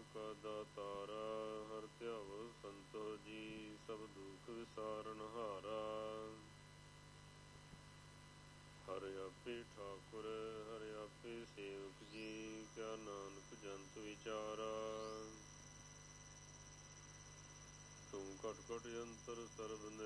ਕਾ ਦਾਤਾਰਾ। ਹਰਿ ਧਿਆਵੋ ਸੰਤੋ ਜੀ ਸਭ ਦੁਖ ਵਿਸਾਰਨ ਹਾਰਾ। ਹਰਿ ਆਪੇ ਠਾਕੁਰ ਹਰਿ ਆਪੇ ਸੇਵਕ ਜੀ ਕਿਆ ਨਾਨਕ ਜੰਤ ਵਿਚਾਰਾ। ਤੂੰ ਘਟ ਘਟ ਯੰਤਰ ਸਰਬ